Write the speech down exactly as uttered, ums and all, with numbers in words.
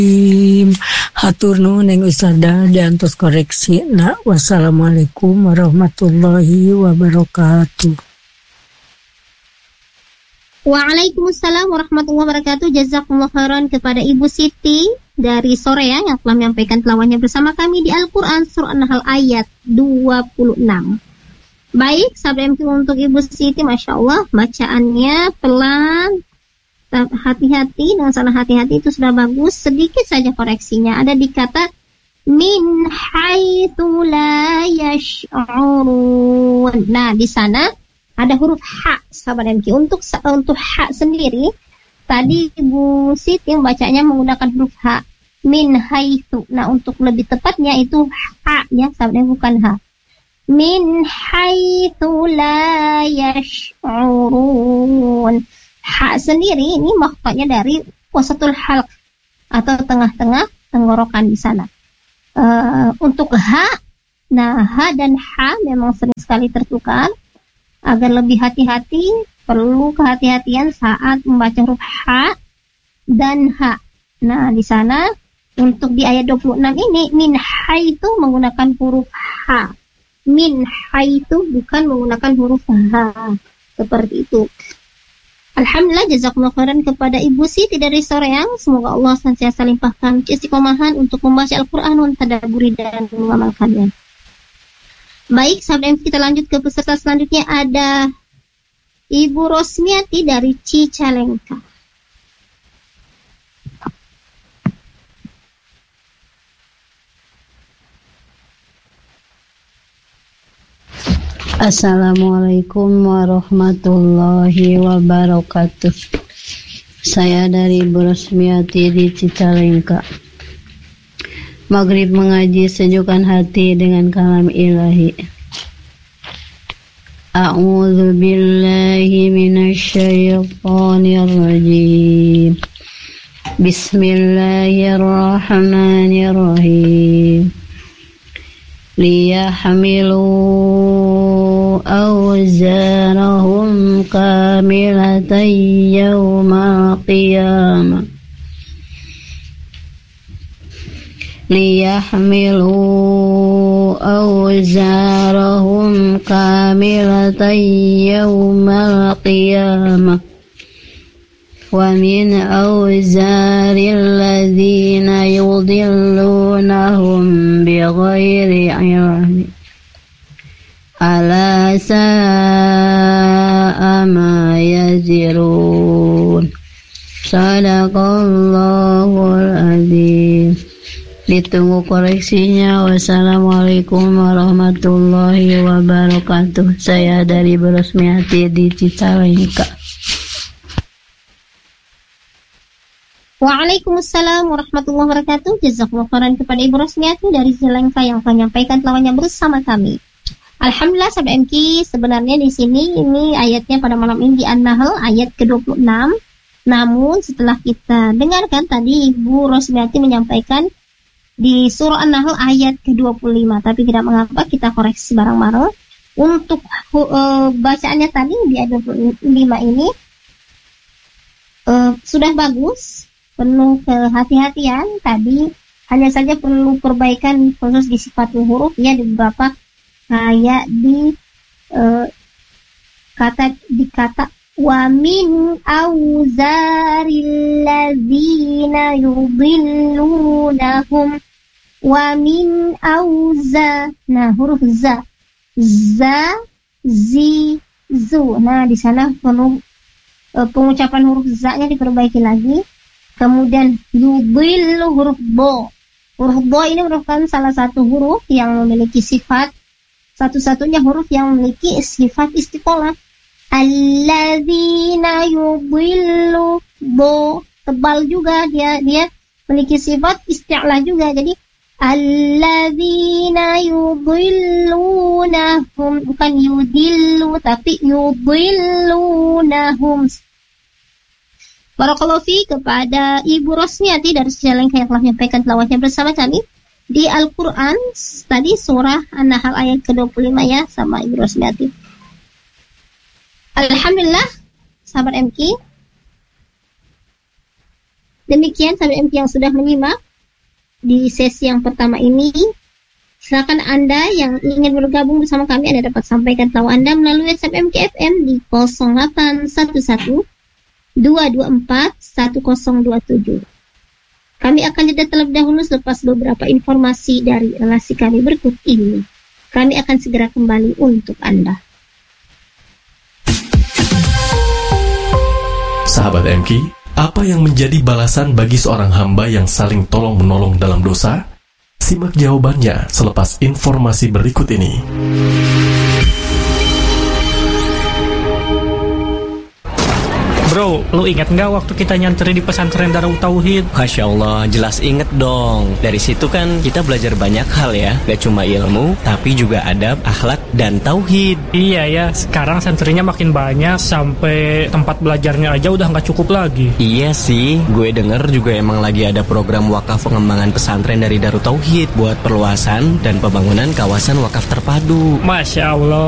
Hatur nuhun ning Ustazah diantos koreksi na. Wassalamualaikum warahmatullahi wabarakatuh. Waalaikumsalam warahmatullahi wabarakatuh. Jazakumullah khairan kepada Ibu Siti dari Soreang yang telah menyampaikan tilawahnya bersama kami di Al-Quran surah An-Nahl ayat dua puluh enam. Baik, sahabat M Q, untuk Ibu Siti, Masya Allah, bacaannya pelan, hati-hati, dengan sana hati-hati itu sudah bagus. Sedikit saja koreksinya, ada di kata min haitsu la yash'urun. Nah, di sana ada huruf ha, sahabat M Q. Untuk untuk ha sendiri, tadi Ibu Siti membacanya menggunakan huruf ha, min haitsu. Nah, untuk lebih tepatnya itu ha ya, sahabat M Q, bukan ha. Min haitsu la yash'urun. Ha sendiri ini maksudnya dari wasatul halq atau tengah-tengah tenggorokan di sana. Uh, untuk ha, nah ha dan ha memang sering sekali tertukar. Agar lebih hati-hati, perlu kehati-hatian saat membaca huruf ha dan ha. Nah, di sana untuk di ayat dua puluh enam ini min haitsu menggunakan huruf ha. Min haitsu bukan menggunakan huruf ha. Seperti itu. Alhamdulillah, jazakumullah khairan kepada Ibu Siti dari Soreang. Semoga Allah senantiasa limpahkan keistiqomahan untuk membaca Al-Quran, mentadabburi dan mengamalkannya. Baik, sahabat M, kita lanjut ke peserta selanjutnya. Ada Ibu Rosmiati dari Cicalengka. Assalamualaikum warahmatullahi wabarakatuh. Saya dari Ibu Rosmiati di Cicalengka. Maghrib mengaji sejukkan hati dengan kalam ilahi. A'udzu billahi minasyaitonir rajim. Bismillahirrahmanirrahim. Liyahmilu awzarahum kamilatan yawmal qiyamah. Liyahmilu awzarahum kamilatan yawmal qiyamah. Wa min awzaril ladzina yudillunahum bighairi ilmi. Ala sa'a ma yazirun. Sadaqallahul azim. Ditunggu koreksinya. Wassalamualaikum warahmatullahi wabarakatuh. Saya dari Berosmiati di Cicalengka. Waalaikumsalam warahmatullahi wabarakatuh. Jazakumullah khairan kepada Ibu Rosmiati dari Cicalengka yang akan menyampaikan tilawahnya bersama kami. Alhamdulillah, sahabat M K, sebenarnya di sini ini ayatnya pada malam ini di An-Nahl ayat ke dua puluh enam. Namun setelah kita dengarkan tadi Ibu Rosmiati menyampaikan di surah An-Nahl ayat ke dua puluh lima, tapi tidak mengapa kita koreksi bareng-bareng. Untuk uh, bacaannya tadi di ayat dua puluh lima ini uh, sudah bagus, penuh kehati-hatian. Tadi hanya saja perlu perbaikan khusus di sifat huruf ya, di beberapa kayak di uh, kata di kata wa min auzaril ladzina yudillunahum, wa min auza, nah huruf za, za, zi, zu. Nah di sana perlu uh, pengucapan huruf za-nya diperbaiki lagi. Kemudian yudillu, huruf bo. Huruf bo ini merupakan salah satu huruf yang memiliki sifat, satu-satunya huruf yang memiliki sifat istiqolah. Alladzina yudillu, bo, tebal juga dia, dia memiliki sifat isti'lah juga. Jadi alladzina yudillunahum, bukan yudillu tapi yudillunahum. Barakallahu fi kepada Ibu Rosmiati dari Cicalengka yang telah menyampaikan tilawahnya bersama kami di Al-Quran tadi surah An-Nahl ayat ke dua puluh lima ya, sama Ibu Rosmiati. Alhamdulillah, sahabat M K. Demikian sahabat M K yang sudah menyimak di sesi yang pertama ini. Silakan Anda yang ingin bergabung bersama kami, Anda dapat sampaikan tahu Anda melalui WhatsApp M K F M di nol delapan satu satu dua dua empat satu nol dua tujuh. Kami akan jeda terlebih dahulu selepas beberapa informasi dari relasi kami berikut ini. Kami akan segera kembali untuk Anda. Sahabat M K, apa yang menjadi balasan bagi seorang hamba yang saling tolong-menolong dalam dosa? Simak jawabannya selepas informasi berikut ini. Bro, lu ingat nggak waktu kita nyantri di pesantren Darul Tauhid? Masya Allah, jelas inget dong. Dari situ kan kita belajar banyak hal ya. Gak cuma ilmu, tapi juga adab, akhlak, dan tauhid. Iya ya, sekarang santrinya makin banyak, sampai tempat belajarnya aja udah nggak cukup lagi. Iya sih, gue denger juga emang lagi ada program wakaf pengembangan pesantren dari Darul Tauhid buat perluasan dan pembangunan kawasan wakaf terpadu. Masya Allah,